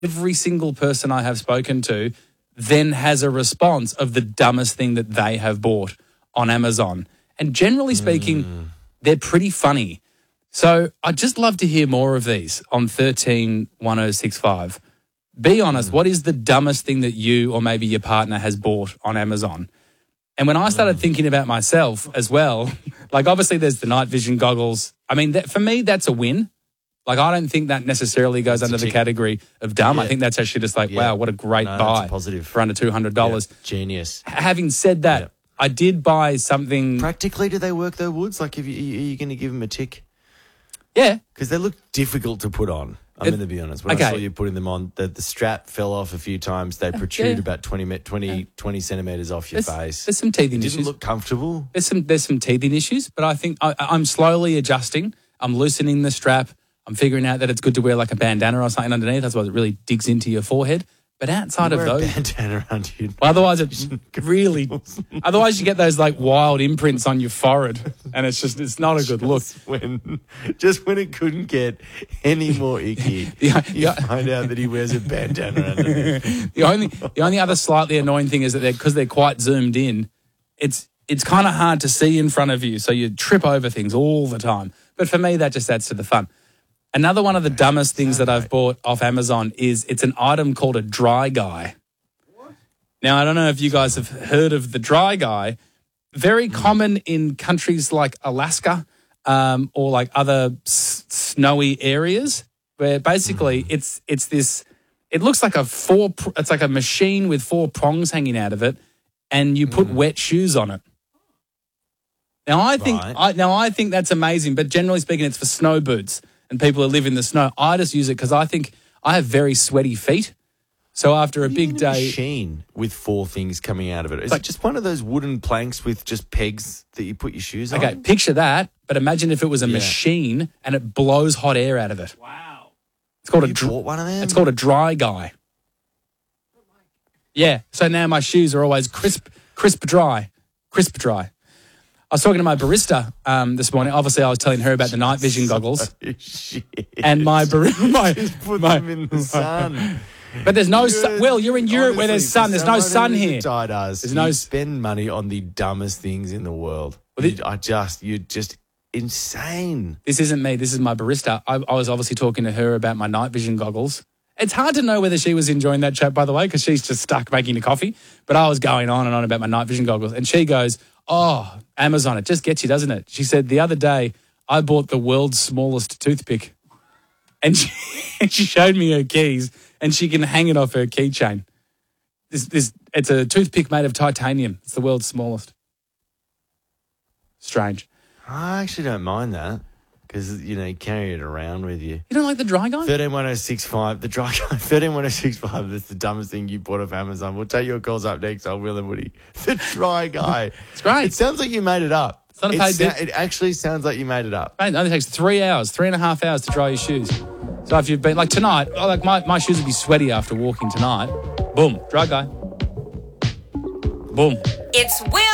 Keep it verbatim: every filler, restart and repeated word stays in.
every single person I have spoken to then has a response of the dumbest thing that they have bought on Amazon. And generally speaking, mm. they're pretty funny. So I'd just love to hear more of these on thirteen one oh six five. Be honest, mm. what is the dumbest thing that you or maybe your partner has bought on Amazon? And when I started mm. thinking about myself as well, like obviously there's the night vision goggles. I mean, that, for me, that's a win. Like I don't think that necessarily goes that's under the category of dumb. Yeah. I think that's actually just like, yeah. wow, what a great no, buy positive. For under two hundred dollars. Yeah. Genius. Having said that, yeah. I did buy something. Practically, do they work though, Woods? Like, if you, are you going to give them a tick? Yeah. Because they look difficult to put on. I'm going to be honest. When okay. I saw you putting them on, the, the strap fell off a few times. They protrude yeah. about twenty, twenty, yeah. twenty centimetres off your there's, face. There's some teething it issues. Didn't look comfortable. There's some there's some teething issues, but I think I, I'm slowly adjusting. I'm loosening the strap. I'm figuring out that it's good to wear like a bandana or something underneath. That's why it really digs into your forehead. But outside you of wear those, a bandana around you. Well, otherwise it really. Otherwise, you get those like wild imprints on your forehead, and it's just it's not a good look. Just when, just when it couldn't get any more icky, yeah, you yeah. find out that he wears a bandana underneath. the only the only other slightly annoying thing is that they're because they're quite zoomed in. It's it's kind of hard to see in front of you, so you trip over things all the time. But for me, that just adds to the fun. Another one of the dumbest things that I've bought off Amazon is it's an item called a dry guy. What? Now, I don't know if you guys have heard of the dry guy. Very mm. common in countries like Alaska um, or like other s- snowy areas where basically mm. it's it's this, it looks like a four, pr- it's like a machine with four prongs hanging out of it and you put mm. wet shoes on it. Now, I think right. I, now I think that's amazing, but generally speaking, it's for snow boots. And people who live in the snow. I just use it because I think I have very sweaty feet. So after a big day... A machine with four things coming out of it. Is like, it just one of those wooden planks with just pegs that you put your shoes okay, on? Okay, picture that, but imagine if it was a yeah. machine and it blows hot air out of it. Wow. It's called, you a, dr- bought one of them? It's called a dry guy. Yeah, so now my shoes are always crisp, crisp dry, crisp dry. I was talking to my barista um, this morning. Obviously, I was telling her about the night vision goggles. Oh, shit. And my barista... My, Just put my, them in the sun. But there's no sun. Well, you're in Europe Honestly, where there's sun. There's no sun here. There's There's no... no... You spend money on the dumbest things in the world. Well, you, I just... You're just insane. This isn't me. This is my barista. I, I was obviously talking to her about my night vision goggles. It's hard to know whether she was enjoying that chat, by the way, because she's just stuck making a coffee. But I was going on and on about my night vision goggles. And she goes... Oh, Amazon, it just gets you, doesn't it? She said, the other day, I bought the world's smallest toothpick. And she, and she showed me her keys, and she can hang it off her keychain. This, this, it's a toothpick made of titanium. It's the world's smallest. Strange. I actually don't mind that because, you know, you carry it around with you. You don't like the dry guy? thirteen one oh six five, the dry guy, thirteen one oh six five, that's the dumbest thing you bought off Amazon. We'll take your calls up next on Will and Woody. The dry guy. It's great. It sounds like you made it up. It's not a paid sa- It actually sounds like you made it up. Mate, it only takes three hours, three and a half hours to dry your shoes. So if you've been, like tonight, like my, my shoes would be sweaty after walking tonight. Boom, dry guy. Boom. It's Will